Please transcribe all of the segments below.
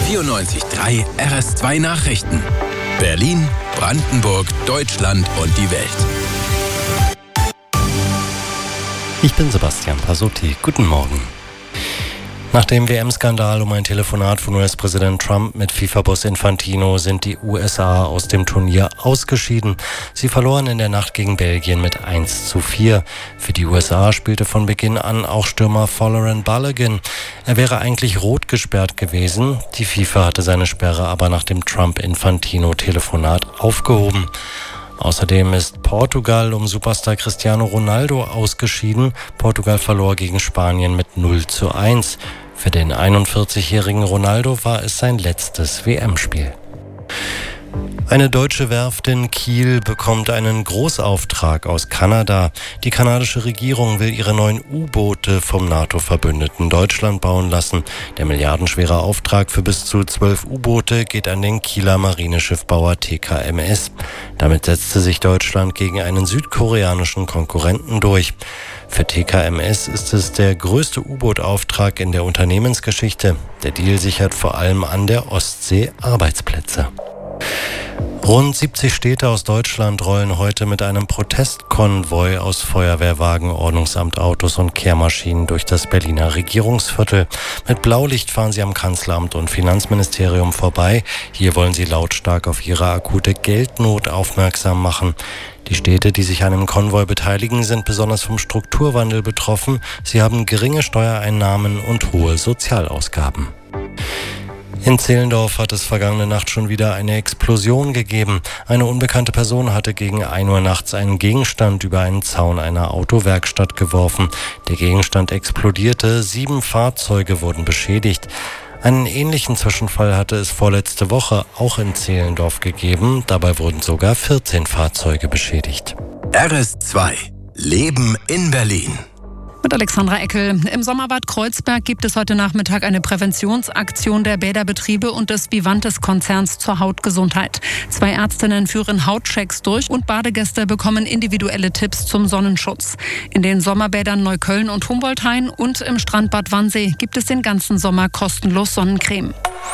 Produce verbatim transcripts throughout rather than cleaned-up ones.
vierundneunzig Komma drei R S zwei Nachrichten. Berlin, Brandenburg, Deutschland und die Welt. Ich bin Sebastian Pasotti. Guten Morgen. Nach dem W M-Skandal um ein Telefonat von U S-Präsident Trump mit FIFA-Boss Infantino sind die U S A aus dem Turnier ausgeschieden. Sie verloren in der Nacht gegen Belgien mit eins zu vier. Für die U S A spielte von Beginn an auch Stürmer Folarin Balogun. Er wäre eigentlich rot gesperrt gewesen. Die FIFA hatte seine Sperre aber nach dem Trump-Infantino-Telefonat aufgehoben. Außerdem ist Portugal um Superstar Cristiano Ronaldo ausgeschieden. Portugal verlor gegen Spanien mit null zu eins. Für den einundvierzigjährigen Ronaldo war es sein letztes W M-Spiel. Eine deutsche Werft in Kiel bekommt einen Großauftrag aus Kanada. Die kanadische Regierung will ihre neuen U-Boote vom NATO-Verbündeten Deutschland bauen lassen. Der milliardenschwere Auftrag für bis zu zwölf U-Boote geht an den Kieler Marineschiffbauer T K M S. Damit setzte sich Deutschland gegen einen südkoreanischen Konkurrenten durch. Für T K M S ist es der größte U-Boot-Auftrag in der Unternehmensgeschichte. Der Deal sichert vor allem an der Ostsee Arbeitsplätze. Rund siebzig Städte aus Deutschland rollen heute mit einem Protestkonvoi aus Feuerwehrwagen, Ordnungsamt, Autos und Kehrmaschinen durch das Berliner Regierungsviertel. Mit Blaulicht fahren sie am Kanzleramt und Finanzministerium vorbei. Hier wollen sie lautstark auf ihre akute Geldnot aufmerksam machen. Die Städte, die sich an dem Konvoi beteiligen, sind besonders vom Strukturwandel betroffen. Sie haben geringe Steuereinnahmen und hohe Sozialausgaben. In Zehlendorf hat es vergangene Nacht schon wieder eine Explosion gegeben. Eine unbekannte Person hatte gegen ein Uhr nachts einen Gegenstand über einen Zaun einer Autowerkstatt geworfen. Der Gegenstand explodierte, sieben Fahrzeuge wurden beschädigt. Einen ähnlichen Zwischenfall hatte es vorletzte Woche auch in Zehlendorf gegeben. Dabei wurden sogar vierzehn Fahrzeuge beschädigt. R S zwei. Leben in Berlin. Mit Alexandra Eckel. Im Sommerbad Kreuzberg gibt es heute Nachmittag eine Präventionsaktion der Bäderbetriebe und des Vivantes-Konzerns zur Hautgesundheit. Zwei Ärztinnen führen Hautchecks durch und Badegäste bekommen individuelle Tipps zum Sonnenschutz. In den Sommerbädern Neukölln und Humboldthain und im Strandbad Wannsee gibt es den ganzen Sommer kostenlos Sonnencreme.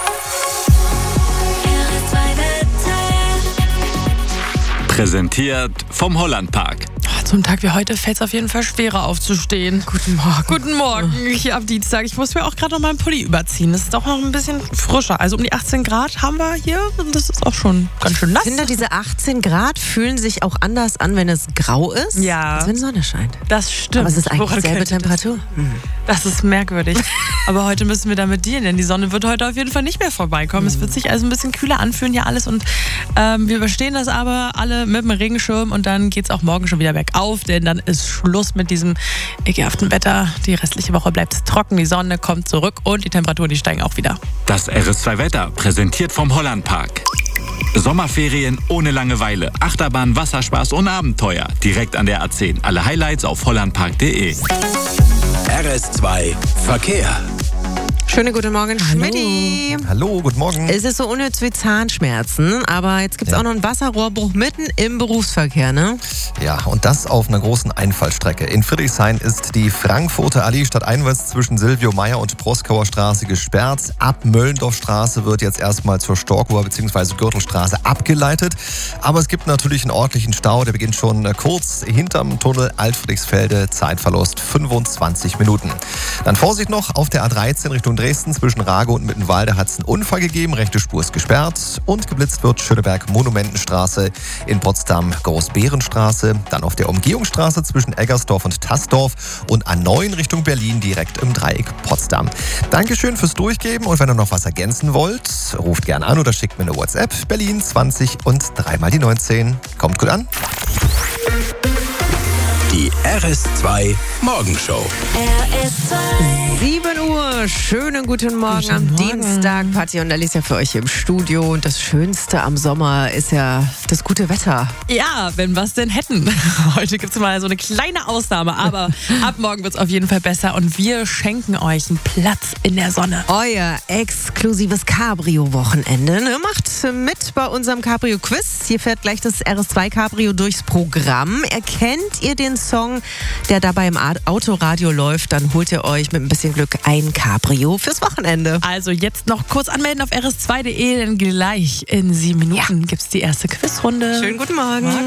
Präsentiert vom Hollandpark. Zum Tag wie heute fällt es auf jeden Fall schwerer aufzustehen. Guten Morgen. Guten Morgen, hier am Dienstag. Ich muss mir auch gerade noch mal einen Pulli überziehen. Das ist doch noch ein bisschen frischer. Also um die achtzehn Grad haben wir hier und das ist auch schon ganz schön nass. Ich finde, diese achtzehn Grad fühlen sich auch anders an, wenn es grau ist, ja, als wenn Sonne scheint. Das stimmt. Aber es ist eigentlich dieselbe Temperatur. Das? das ist merkwürdig. Aber heute müssen wir damit dealen, denn die Sonne wird heute auf jeden Fall nicht mehr vorbeikommen. Es wird sich also ein bisschen kühler anfühlen hier alles und ähm, wir überstehen das aber alle mit dem Regenschirm und dann geht es auch morgen schon wieder bergauf, denn dann ist Schluss mit diesem ekelhaften Wetter. Die restliche Woche bleibt es trocken, die Sonne kommt zurück und die Temperaturen, die steigen auch wieder. Das R S zwei Wetter, präsentiert vom Hollandpark. Sommerferien ohne Langeweile, Achterbahn, Wasserspaß und Abenteuer. Direkt an der A zehn. Alle Highlights auf hollandpark punkt de. R S zwei Verkehr. Schönen guten Morgen, Schmidti. Hallo, guten Morgen. Es ist so unnütz wie Zahnschmerzen, aber jetzt gibt es Ja. auch noch einen Wasserrohrbruch mitten im Berufsverkehr, ne? Ja, und das auf einer großen Einfallstrecke. In Friedrichshain ist die Frankfurter Allee stadteinwärts zwischen Silvio Meyer und Proskauer Straße gesperrt. Ab Möllendorfstraße wird jetzt erstmal zur Storkower bzw. Gürtelstraße abgeleitet. Aber es gibt natürlich einen ordentlichen Stau, der beginnt schon kurz hinterm Tunnel Altfriedrichsfelde. Zeitverlust fünfundzwanzig Minuten. Dann Vorsicht noch, auf der A dreizehn Richtung Dresden zwischen Rage und Mittenwalde hat es einen Unfall gegeben. Rechte Spur ist gesperrt und geblitzt wird Schöneberg Monumentenstraße, in Potsdam Großbärenstraße, dann auf der Umgehungsstraße zwischen Eggersdorf und Tassdorf und A neun Richtung Berlin direkt im Dreieck Potsdam. Dankeschön fürs Durchgeben und wenn ihr noch was ergänzen wollt, ruft gern an oder schickt mir eine WhatsApp. Berlin zwanzig und dreimal die neunzehn. Kommt gut an. Die R S zwei Morgenshow. sieben Uhr, schönen guten Morgen Guten am Morgen. Dienstag. Patti und Alicia für euch im Studio. Und das Schönste am Sommer ist ja das gute Wetter. Ja, wenn wir es denn hätten. Heute gibt es mal so eine kleine Ausnahme, aber ab morgen wird es auf jeden Fall besser und wir schenken euch einen Platz in der Sonne. Euer exklusives Cabrio-Wochenende. Ne? Macht mit bei unserem Cabrio-Quiz. Jetzt hier fährt gleich das R S zwei Cabrio durchs Programm. Erkennt ihr den Song, der dabei im Autoradio läuft, dann holt ihr euch mit ein bisschen Glück ein Cabrio fürs Wochenende. Also jetzt noch kurz anmelden auf r s zwei punkt d e, denn gleich in sieben Minuten ja. gibt's die erste Quizrunde. Schönen guten Morgen.